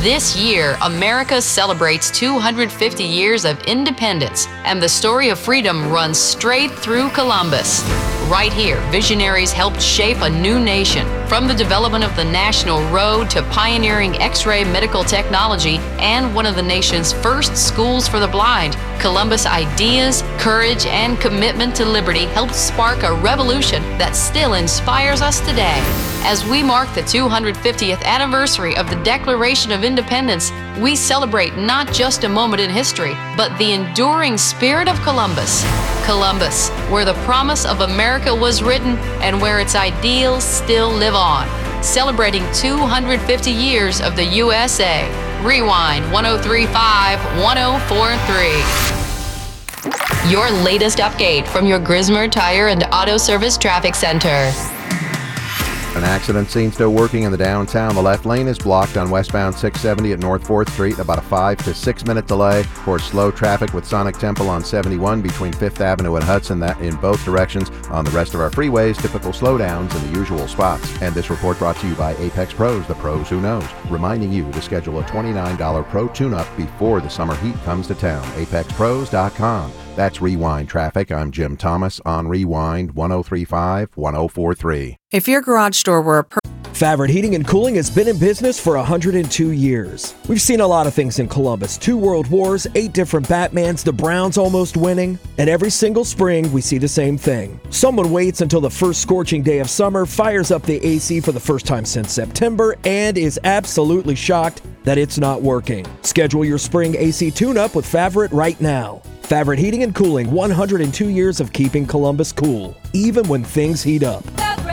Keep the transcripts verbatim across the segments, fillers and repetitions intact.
This year, America celebrates two hundred fifty years of independence, and the story of freedom runs straight through Columbus. Right here, visionaries helped shape a new nation, from the development of the National Road to pioneering X-ray medical technology and one of the nation's first schools for the blind. Columbus' ideas, courage, and commitment to liberty helped spark a revolution that still inspires us today. As we mark the two hundred fiftieth anniversary of the Declaration of Independence, we celebrate not just a moment in history, but the enduring spirit of Columbus. Columbus, where the promise of America was written and where its ideals still live on. Celebrating two hundred fifty years of the U S A. Rewind one oh three point five, one oh four point three. Your latest update from your Grismer Tire and Auto Service Traffic Center. An accident scene still working in the downtown. The left lane is blocked on westbound six seventy at North fourth Street. About a five to six minute delay. Of course, slow traffic with Sonic Temple on seventy-one between fifth Avenue and Hudson. That in both directions. On the rest of our freeways, typical slowdowns in the usual spots. And this report brought to you by Apex Pros, the pros who knows. Reminding you to schedule a twenty-nine dollars Pro Tune-Up before the summer heat comes to town. apex pros dot com. That's Rewind Traffic. I'm Jim Thomas on Rewind one oh three point five, one oh four point three. If your garage door were a per- Favorite Heating and Cooling has been in business for one hundred two years. We've seen a lot of things in Columbus. Two world wars, eight different Batmans, the Browns almost winning. And every single spring, we see the same thing. Someone waits until the first scorching day of summer, fires up the A C for the first time since September, and is absolutely shocked that it's not working. Schedule your spring A C tune-up with Favorite right now. Favorite Heating and Cooling, one hundred two years of keeping Columbus cool, even when things heat up.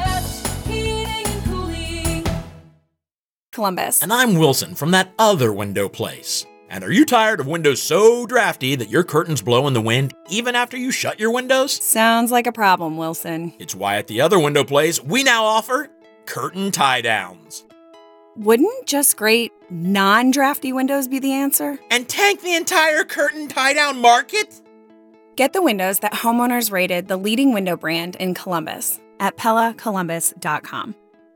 Columbus. And I'm Wilson from that other window place. And are you tired of windows so drafty that your curtains blow in the wind even after you shut your windows? Sounds like a problem, Wilson. It's why at the other window place, we now offer curtain tie-downs. Wouldn't just great non-drafty windows be the answer? And tank the entire curtain tie-down market? Get the windows that homeowners rated the leading window brand in Columbus at pella columbus dot com.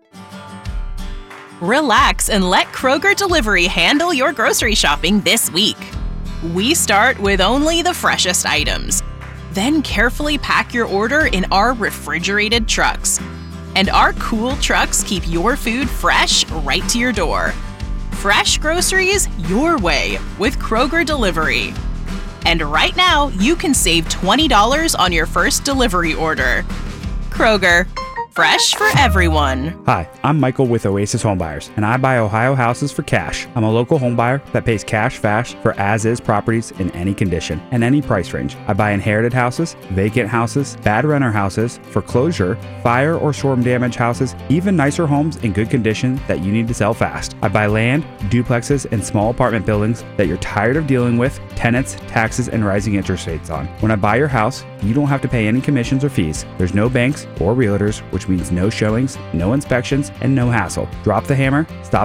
Relax and let Kroger Delivery handle your grocery shopping this week. We start with only the freshest items. Then carefully pack your order in our refrigerated trucks. And our cool trucks keep your food fresh right to your door. Fresh groceries your way with Kroger Delivery. And right now, you can save twenty dollars on your first delivery order. Kroger, fresh for everyone. Hi, I'm Michael with Oasis Homebuyers, and I buy Ohio houses for cash. I'm a local homebuyer that pays cash fast for as-is properties in any condition and any price range. I buy inherited houses, vacant houses, bad renter houses, foreclosure, fire or storm damage houses, even nicer homes in good condition that you need to sell fast. I buy land, duplexes, and small apartment buildings that you're tired of dealing with tenants, taxes, and rising interest rates on. When I buy your house, you don't have to pay any commissions or fees. There's no banks or realtors, which means no showings, no inspections, and no hassle. Drop the hammer, stop